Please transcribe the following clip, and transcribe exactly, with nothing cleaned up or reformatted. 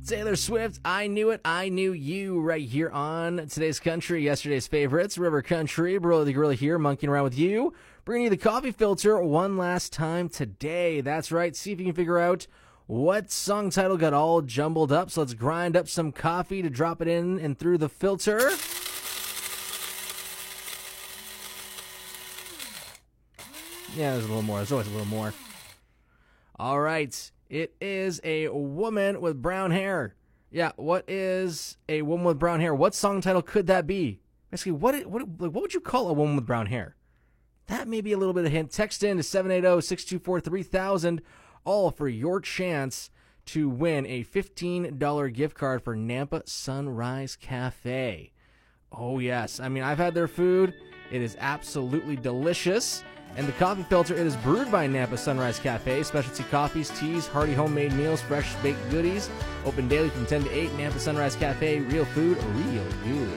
Taylor Swift, I Knew It, I Knew You, right here on Today's Country, yesterday's favorites, River Country. Burrow the Gorilla here, monkeying around with you, bringing you the coffee filter one last time today. That's right, see if you can figure out what song title got all jumbled up. So let's grind up some coffee to drop it in and through the filter. Yeah, there's a little more. There's always a little more. All right. It is a woman with brown hair. Yeah, what is a woman with brown hair? What song title could that be? Basically, what what like, what would you call a woman with brown hair? That may be a little bit of a hint. Text in to seven eight zero, six two four, three thousand, all for your chance to win a fifteen dollars gift card for Nampa Sunrise Cafe. Oh, yes. I mean, I've had their food. It is absolutely delicious. And the coffee filter, it is brewed by Nampa Sunrise Cafe. Specialty coffees, teas, hearty homemade meals, fresh baked goodies. Open daily from ten to eight. Nampa Sunrise Cafe, real food, real good.